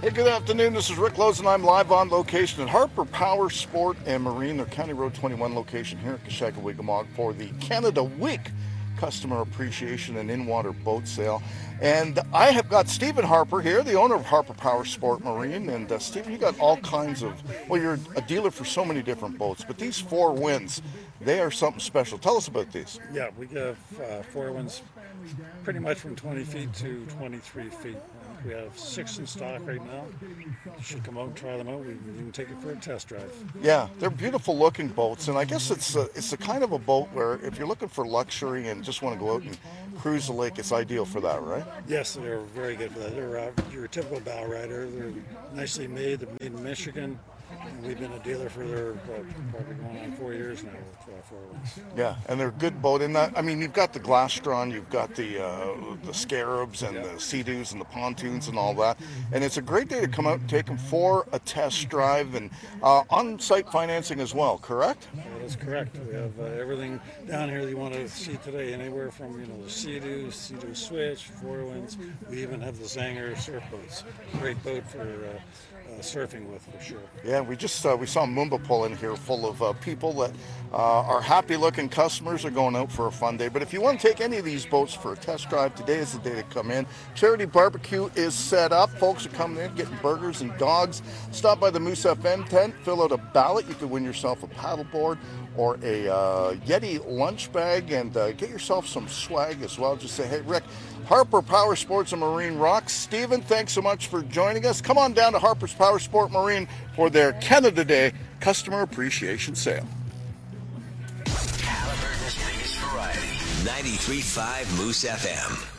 Hey, good afternoon. This is Rick Lowe's, and I'm live on location at Harper Power Sport and Marine, their County Road 21 location here at Kashagawigamog for the Canada Week Customer Appreciation and In-Water Boat Sale. And I have got Stephen Harper here, the owner of Harper Power Sport Marine. And Stephen, you got all kinds of, well, you're a dealer for so many different boats, but these Four Winds, they are something special. Tell us about these. Yeah, we give Four Winds pretty much from 20 feet to 23 feet. We have 6 in stock right now. You should come out and try them out. We can take it for a test drive. Yeah, they're beautiful looking boats, and I guess it's the kind of a boat where if you're looking for luxury and just want to go out and cruise the lake, it's ideal for that, right? Yes, they're very good for that. They're your typical bow rider. They're nicely made. They're made in Michigan. And we've been a dealer for their probably going on 4 years now with Four Winds. Yeah, and they're a good boat. And I mean, you've got the Glastron, you've got the Scarabs and the Sea-Doos and the pontoons and all that. And it's a great day to come out and take them for a test drive and on-site financing as well, correct? That is correct. We have everything down here that you want to see today, anywhere from the Sea-Doo, Sea-Doo Switch, Four Winds. We even have the Zanger surf boats. Great boat for surfing with, for sure. Yeah, we saw Moomba pull in here full of people that are happy-looking customers are going out for a fun day. But if you want to take any of these boats for a test drive, today is the day to come in. Charity Barbecue is set up. Folks are coming in, getting burgers and dogs. Stop by the Moose FM tent, fill out a ballot. You could win yourself a paddleboard or a Yeti lunch bag, and get yourself some swag as well. Just say, hey, Rick, Harper Power Sports and Marine rocks. Stephen, thanks so much for joining us. Come on down to Harper's Power Sport Marine for their Canada Day Customer Appreciation Sale. Halliburton's biggest variety. 93.5 Moose FM.